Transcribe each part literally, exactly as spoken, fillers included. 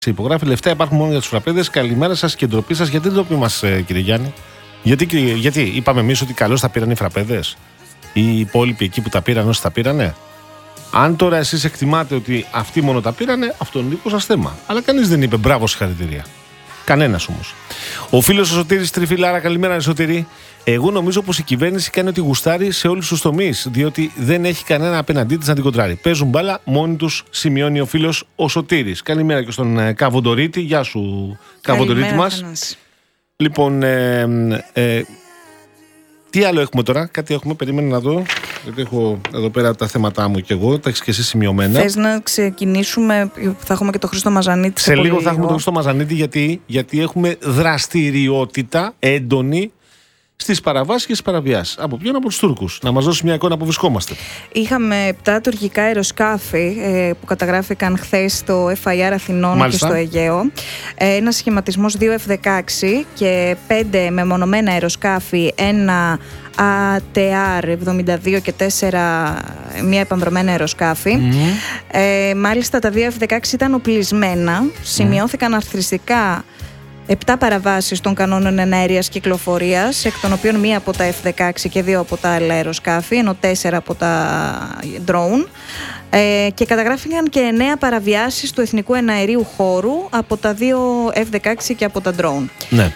Υπογράφει λεφτά υπάρχουν μόνο για τους φραπέδες. Καλημέρα σας και ντροπή σας. Γιατί ντροπή μας, ε, κύριε Γιάννη? Γιατί, κύριε, γιατί είπαμε εμείς ότι καλώς τα πήραν οι φραπέδες? Οι υπόλοιποι εκεί που τα πήραν, όσοι τα πήρανε? Αν τώρα εσείς εκτιμάτε ότι αυτοί μόνο τα πήρανε, αυτό είναι δικό σας θέμα. Αλλά κανείς δεν είπε μπράβο, συγχαρητήρια. Κανένας όμως. Ο φίλος ο Σωτήρης Τριφυλάρα, καλημέρα, Σωτήρη. Εγώ νομίζω πως η κυβέρνηση κάνει ό,τι γουστάρει σε όλους τους τομείς, διότι δεν έχει κανένα απέναντί της να την κοντράρει. Παίζουν μπάλα μόνοι τους, σημειώνει ο φίλος ο Σωτήρης. Καλημέρα και στον ε, Καβοντορίτη. Γεια σου, Καβοντορίτη μας. Θανάση. Λοιπόν, ε, ε, τι άλλο έχουμε τώρα? Κάτι έχουμε, περίμενε να δω. Γιατί έχω εδώ πέρα τα θέματα μου και εγώ, τα έχεις και εσύ σημειωμένα. Θες να ξεκινήσουμε? Θα έχουμε και τον Χρήστο Μαζανίτη. Σε λίγο θα έχουμε τον Χρήστο Μαζανίτη, γιατί, γιατί έχουμε δραστηριότητα έντονη στις παραβάσεις και στις παραβιάσεις. Από ποιον? Από τους Τούρκους. Να μας δώσει μια εικόνα που βρισκόμαστε. Είχαμε επτά τουρκικά αεροσκάφη ε, που καταγράφηκαν χθες στο εφ άι αρ Αθηνών. Μάλιστα. Και στο Αιγαίο. Ε, ένα σχηματισμός δύο εφ δεκαέξι και πέντε μεμονωμένα αεροσκάφη, ένα έι τι αρ εβδομήντα δύο και τέσσερα μία επανδρομένα αεροσκάφη. Mm. Ε, μάλιστα τα δύο εφ δεκαέξι ήταν οπλισμένα. Mm. Σημειώθηκαν αρθριστικά επτά παραβάσεις των κανόνων εναέριας κυκλοφορίας, εκ των οποίων μία από τα εφ δεκαέξι και δύο από τα άλλα αεροσκάφη, ενώ τέσσερα από τα drone. Ε, και καταγράφηκαν και εννέα παραβιάσεις του εθνικού εναερίου χώρου από τα δύο εφ δεκαέξι και από τα drone. Ναι.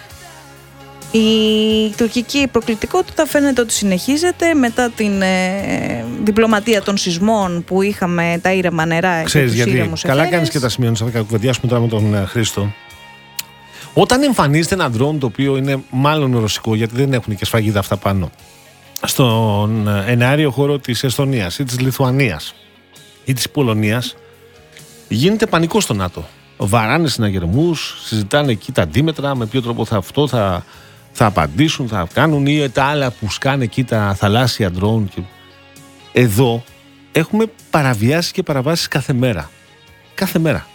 Η τουρκική προκλητικότητα φαίνεται ότι συνεχίζεται μετά την ε, διπλωματία των σεισμών που είχαμε, τα ήρεμα νερά. Ξέρεις και τους γιατί? ήρεμους Καλά αιθέρες. κάνεις και τα σημειώνεις. Θα κουβεντιάσουμε τώρα με τον uh, Χρήστο. Όταν εμφανίζεται ένα drone το οποίο είναι μάλλον ρωσικό, γιατί δεν έχουν και σφραγίδα αυτά πάνω, στον εναέριο χώρο της Εσθονίας ή της Λιθουανίας ή της Πολωνίας, γίνεται πανικό στο ΝΑΤΟ. Βαράνε συναγερμούς, συζητάνε εκεί τα αντίμετρα, με ποιο τρόπο θα αυτό θα, θα απαντήσουν, θα κάνουν, ή τα άλλα που σκάνε εκεί τα θαλάσσια drone. Και... Εδώ έχουμε παραβιάσεις και παραβάσεις κάθε μέρα. Κάθε μέρα.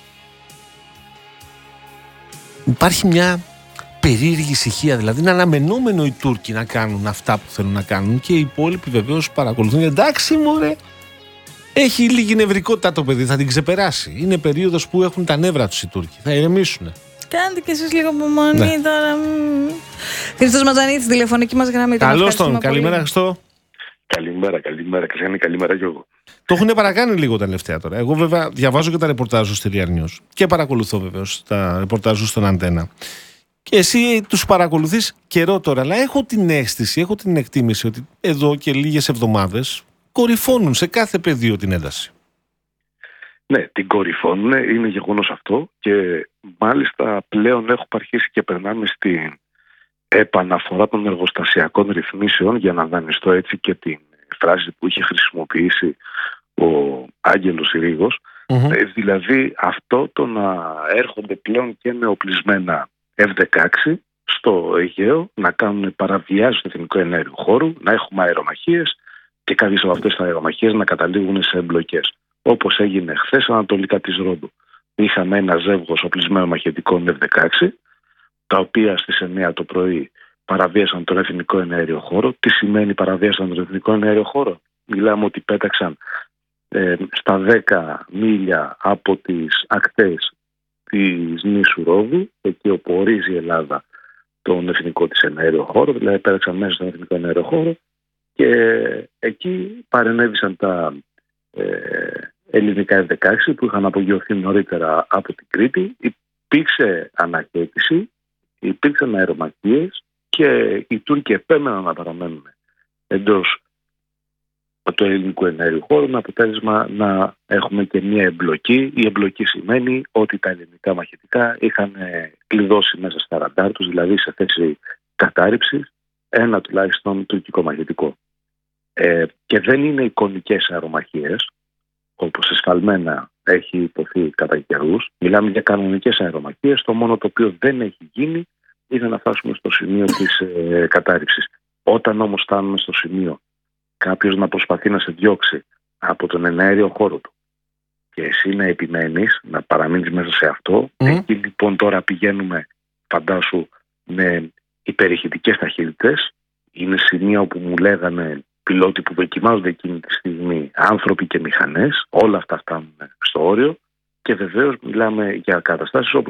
Υπάρχει μια περίεργη ησυχία, δηλαδή είναι αναμενόμενο οι Τούρκοι να κάνουν αυτά που θέλουν να κάνουν και οι υπόλοιποι βεβαίως παρακολουθούν. Εντάξει μωρέ, έχει λίγη νευρικότητα το παιδί, θα την ξεπεράσει. Είναι περίοδος που έχουν τα νεύρα τους οι Τούρκοι, θα ηρεμήσουν. Κάντε κι εσείς λίγο απομονή, ναι. τώρα. Χρήστος Μαζανίτης, τηλεφωνική μας γραμμή. Καλώς τον, καλημέρα Χριστό. Καλημέρα, καλημέρα. Χριστιανή, καλημέρα και εγώ. Το έχουν παρακάνει λίγο τα τελευταία τώρα. Εγώ βέβαια διαβάζω και τα ρεπορτάζ στη Real News και παρακολουθώ βεβαίως τα ρεπορτάζ στον Αντένα. Και εσύ τους παρακολουθείς καιρό τώρα, αλλά έχω την αίσθηση, έχω την εκτίμηση ότι εδώ και λίγες εβδομάδες κορυφώνουν σε κάθε πεδίο την ένταση. Ναι, την κορυφώνουν, είναι γεγονός αυτό, και μάλιστα πλέον έχουμε αρχίσει και περνάμε στην επαναφορά των εργοστασιακών ρυθμίσεων, για να δανειστώ έτσι και την φράση που είχε χρησιμοποιήσει ο Άγγελος Ρήγος. Mm-hmm. Ε, δηλαδή αυτό το να έρχονται πλέον και με οπλισμένα εφ δεκαέξι στο Αιγαίο, να κάνουν παραβιάσεις του εθνικού εναέριου χώρου, να έχουμε αερομαχίες και κάποιες από αυτές τις αερομαχίες να καταλήγουν σε εμπλοκές. Όπως έγινε χθες ανατολικά της Ρόντου. Είχαμε ένα ζεύγος οπλισμένων μαχητικών εφ δεκαέξι, τα οποία στις εννιά το πρωί παραβίασαν τον εθνικό εναέριο χώρο. Τι σημαίνει παραβίασαν τον εθνικό εναέριο χώρο? Μιλάμε ότι πέταξαν ε, στα δέκα μίλια από τις ακτές της νήσου Ρόδου, εκεί όπου ορίζει η Ελλάδα τον εθνικό της εναέριο χώρο, δηλαδή πέταξαν μέσα στον εθνικό εναέριο χώρο, και εκεί παρενέβησαν τα ε, ελληνικά εφ δεκαέξι που είχαν απογειωθεί νωρίτερα από την Κρήτη. Υπήρξε ανακαίτηση, υπήρξαν αερομαχίες και οι Τούρκοι επέμεναν να παραμένουν εντός του ελληνικού εναέριου χώρου, με αποτέλεσμα να έχουμε και μια εμπλοκή. Η εμπλοκή σημαίνει ότι τα ελληνικά μαχητικά είχαν κλειδώσει μέσα στα ραντάρ τους, δηλαδή σε θέση κατάρριψης, ένα τουλάχιστον τουρκικό μαχητικό. Ε, και δεν είναι εικονικές αερομαχίες, όπως εσφαλμένα έχει υποθεί κατά καιρούς. Μιλάμε για κανονικές αερομαχίες. Το μόνο το οποίο δεν έχει γίνει είναι να φτάσουμε στο σημείο της ε, κατάρριψης. Όταν όμως φτάνουμε στο σημείο κάποιος να προσπαθεί να σε διώξει από τον εναέριο χώρο του και εσύ να επιμένεις, να παραμείνεις μέσα σε αυτό, mm. εκεί λοιπόν τώρα πηγαίνουμε, φαντάσου, με υπερηχητικές ταχύτητες. Είναι σημεία όπου μου λέγανε πιλότοι που δοκιμάζονται εκείνη τη στιγμή, άνθρωποι και μηχανές, όλα αυτά φτάνουν στο όριο Και βεβαίως μιλάμε για καταστάσεις όπου